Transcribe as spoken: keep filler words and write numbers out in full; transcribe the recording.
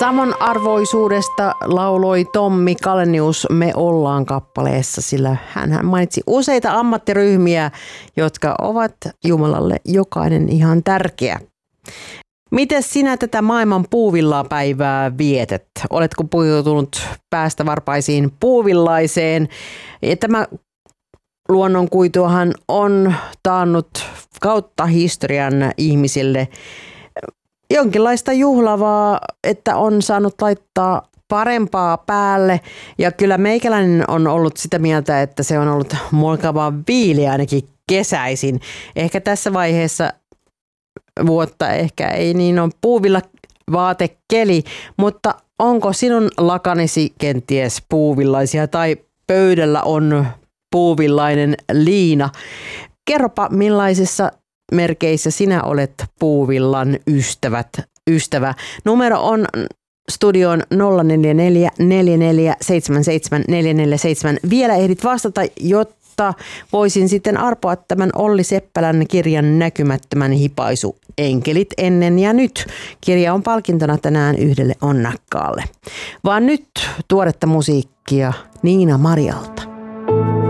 Samanarvoisuudesta lauloi Tommi Kalenius Me ollaan kappaleessa, sillä hän mainitsi useita ammattiryhmiä, jotka ovat Jumalalle jokainen ihan tärkeä. Miten sinä tätä maailman puuvillapäivää vietet? Oletko pukeutunut päästä varpaisiin puuvillaiseen? Tämä luonnonkuituahan on taannut kautta historian ihmisille jonkinlaista juhlavaa, että on saanut laittaa parempaa päälle. Ja kyllä meikäläinen on ollut sitä mieltä, että se on ollut mukavaa viiliä ainakin kesäisin. Ehkä tässä vaiheessa vuotta ehkä ei niin ole puuvilla vaatekeli, mutta onko sinun lakanisi kenties puuvillaisia tai pöydällä on puuvillainen liina? Kerropa millaisissa merkeissä sinä olet puuvillan ystävät, ystävä. Numero on studion nolla neljä neljä neljä neljä seitsemän seitsemän neljä neljä seitsemän. Vielä ehdit vastata, jotta voisin sitten arpoa tämän Olli Seppälän kirjan Näkymättömän hipaisu enkelit ennen ja nyt. Kirja on palkintona tänään yhdelle onnakkaalle. Vaan nyt tuoretta musiikkia Niina Marialta.